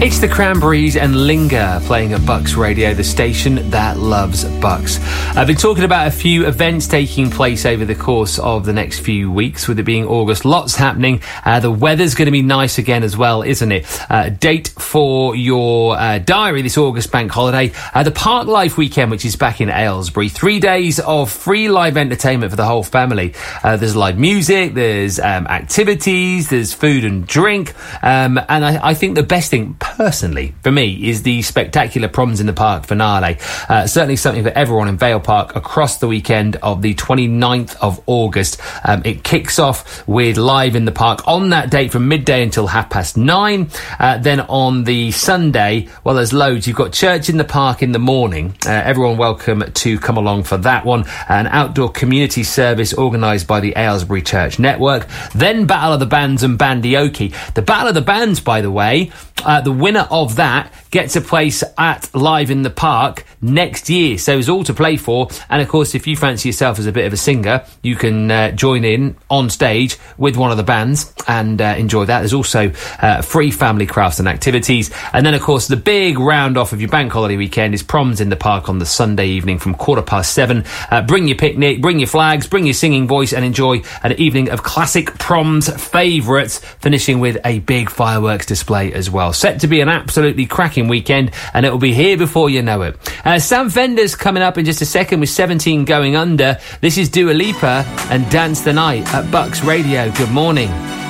It's the Cranberries and Linger playing at Bucks Radio, the station that loves Bucks. I've been talking about a few events taking place over the course of the next few weeks, with it being August. Lots happening. The weather's going to be nice again as well, isn't it? Date for your diary this August bank holiday, the Park Life weekend, which is back in Aylesbury. 3 days of free live entertainment for the whole family. There's live music, there's activities, there's food and drink. And I think the best thing, personally, for me, is the spectacular Proms in the Park finale. Certainly something for everyone in Vale Park across the weekend of the 29th of August. It kicks off with Live in the Park on that date from midday until 9:30. Then on the Sunday, well, there's loads. You've got Church in the Park in the morning. Everyone welcome to come along for that one. An outdoor community service organised by the Aylesbury Church Network. Then Battle of the Bands and Bandioki. The Battle of the Bands, by the way, the winner of that gets a place at Live in the Park next year. So it's all to play for. And of course, if you fancy yourself as a bit of a singer, you can join in on stage with one of the bands and enjoy that. There's also free family crafts and activities. And then, of course, the big round off of your bank holiday weekend is Proms in the Park on the Sunday evening from 7:15. Bring your picnic, bring your flags, bring your singing voice, and enjoy an evening of classic Proms favourites, finishing with a big fireworks display as well. Set to be an absolutely cracking weekend, and it will be here before you know it. Sam Fender's coming up in just a second with 17 Going Under. This is Dua Lipa and Dance the Night at Bucks Radio. Good morning.